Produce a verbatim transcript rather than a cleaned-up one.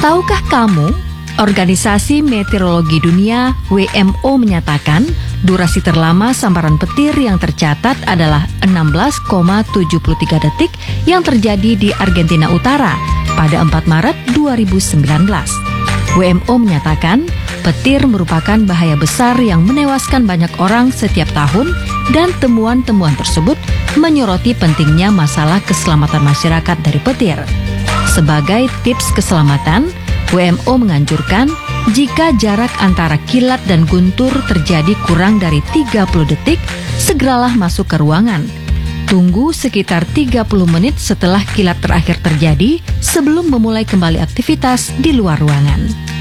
Tahukah kamu, Organisasi Meteorologi Dunia W M O menyatakan durasi terlama sambaran petir yang tercatat adalah enam belas koma tujuh tiga detik yang terjadi di Argentina Utara pada empat Maret dua ribu sembilan belas. W M O menyatakan petir merupakan bahaya besar yang menewaskan banyak orang setiap tahun dan temuan-temuan tersebut menyoroti pentingnya masalah keselamatan masyarakat dari petir. Sebagai tips keselamatan, W M O menganjurkan jika jarak antara kilat dan guntur terjadi kurang dari tiga puluh detik, segeralah masuk ke ruangan. Tunggu sekitar tiga puluh menit setelah kilat terakhir terjadi sebelum memulai kembali aktivitas di luar ruangan.